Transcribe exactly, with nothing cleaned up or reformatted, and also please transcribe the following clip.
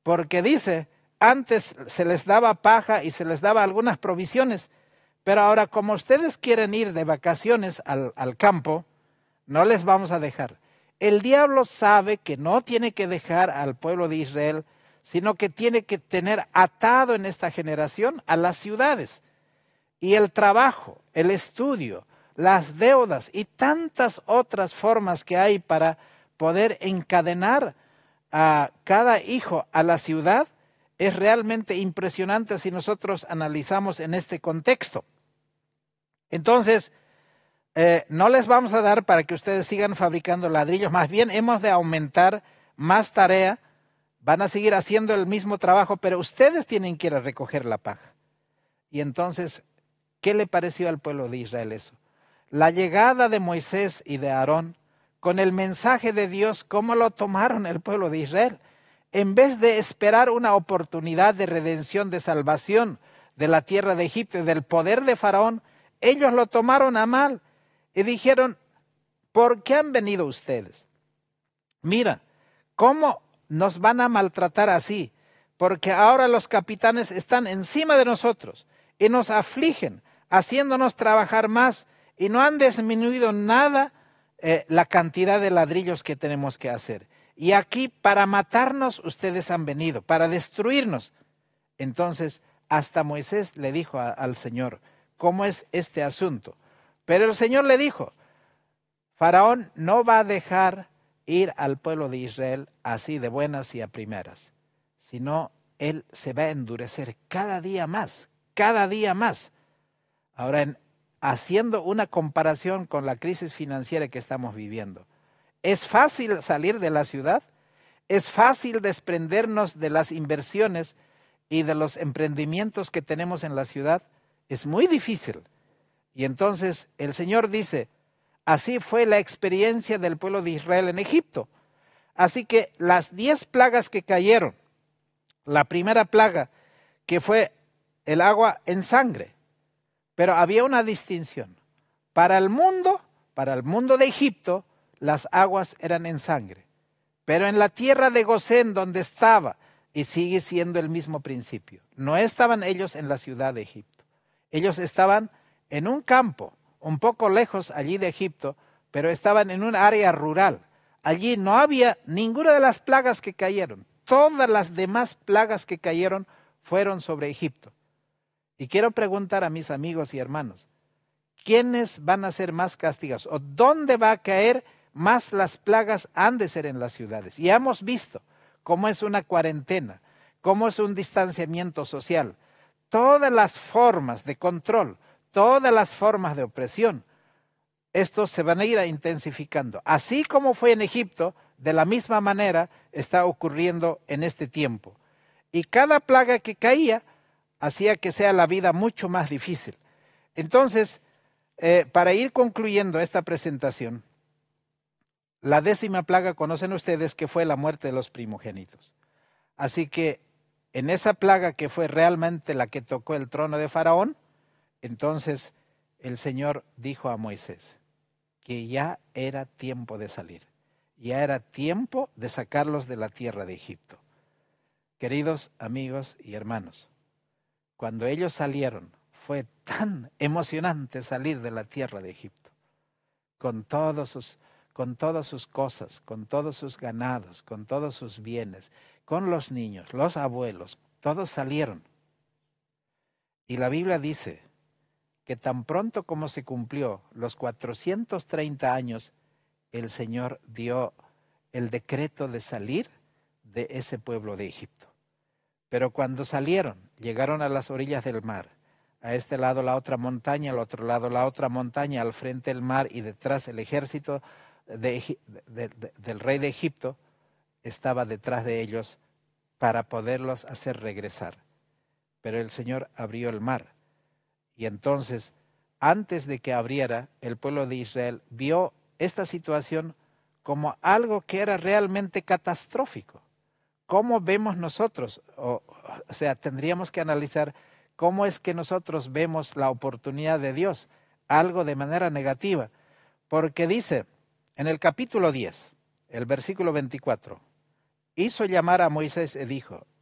porque dice, antes se les daba paja y se les daba algunas provisiones, pero ahora como ustedes quieren ir de vacaciones al, al campo, no les vamos a dejar. El diablo sabe que no tiene que dejar al pueblo de Israel, sino que tiene que tener atado en esta generación a las ciudades. Y el trabajo, el estudio, las deudas y tantas otras formas que hay para poder encadenar a cada hijo a la ciudad, es realmente impresionante si nosotros analizamos en este contexto. Entonces, eh, no les vamos a dar para que ustedes sigan fabricando ladrillos, más bien hemos de aumentar más tarea, van a seguir haciendo el mismo trabajo, pero ustedes tienen que ir a recoger la paja. Y entonces, ¿qué le pareció al pueblo de Israel eso? La llegada de Moisés y de Aarón con el mensaje de Dios, ¿cómo lo tomaron el pueblo de Israel? En vez de esperar una oportunidad de redención, de salvación de la tierra de Egipto y del poder de Faraón, ellos lo tomaron a mal y dijeron, ¿por qué han venido ustedes? Mira, ¿cómo nos van a maltratar así? Porque ahora los capitanes están encima de nosotros y nos afligen, haciéndonos trabajar más y no han disminuido nada eh, la cantidad de ladrillos que tenemos que hacer. Y aquí para matarnos ustedes han venido, para destruirnos. Entonces hasta Moisés le dijo a, al Señor, ¿cómo es este asunto? Pero el Señor le dijo, Faraón no va a dejar ir al pueblo de Israel así de buenas y a primeras, sino él se va a endurecer cada día más, cada día más. Ahora, en, haciendo una comparación con la crisis financiera que estamos viviendo, ¿es fácil salir de la ciudad? ¿Es fácil desprendernos de las inversiones y de los emprendimientos que tenemos en la ciudad? Es muy difícil. Y entonces el Señor dice, así fue la experiencia del pueblo de Israel en Egipto. Así que las diez plagas que cayeron, la primera plaga que fue el agua en sangre, pero había una distinción. Para el mundo, para el mundo de Egipto, las aguas eran en sangre. Pero en la tierra de Gosén, donde estaba, y sigue siendo el mismo principio, no estaban ellos en la ciudad de Egipto. Ellos estaban en un campo, un poco lejos allí de Egipto, pero estaban en un área rural. Allí no había ninguna de las plagas que cayeron. Todas las demás plagas que cayeron fueron sobre Egipto. Y quiero preguntar a mis amigos y hermanos, ¿quiénes van a ser más castigados? ¿O dónde va a caer más las plagas? Han de ser en las ciudades. Y hemos visto cómo es una cuarentena, cómo es un distanciamiento social, todas las formas de control, todas las formas de opresión, estos se van a ir intensificando. Así como fue en Egipto, de la misma manera está ocurriendo en este tiempo. Y cada plaga que caía hacía que sea la vida mucho más difícil. Entonces, eh, para ir concluyendo esta presentación, la décima plaga conocen ustedes que fue la muerte de los primogénitos. Así que en esa plaga que fue realmente la que tocó el trono de Faraón, entonces el Señor dijo a Moisés que ya era tiempo de salir, ya era tiempo de sacarlos de la tierra de Egipto. Queridos amigos y hermanos, cuando ellos salieron, fue tan emocionante salir de la tierra de Egipto, con todos sus, con todas sus cosas, con todos sus ganados, con todos sus bienes, con los niños, los abuelos, todos salieron. Y la Biblia dice que tan pronto como se cumplió los cuatrocientos treinta años, el Señor dio el decreto de salir de ese pueblo de Egipto. Pero cuando salieron, llegaron a las orillas del mar, a este lado la otra montaña, al otro lado la otra montaña, al frente el mar y detrás el ejército de, de, de, del rey de Egipto estaba detrás de ellos para poderlos hacer regresar. Pero el Señor abrió el mar. Y entonces, antes de que abriera, el pueblo de Israel vio esta situación como algo que era realmente catastrófico. ¿Cómo vemos nosotros? O, o sea, tendríamos que analizar cómo es que nosotros vemos la oportunidad de Dios, algo de manera negativa. Porque dice en el capítulo diez, el versículo veinticuatro, hizo llamar a Moisés y dijo,